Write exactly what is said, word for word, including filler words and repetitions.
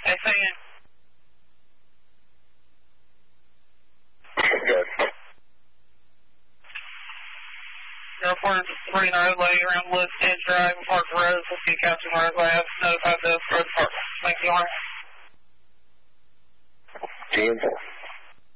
S A N. Good. Airport three nine lay around Woods Edge Drive and Park Road. We'll see Captain Mars. I have notified the road department. Thank you, Arm. T M four.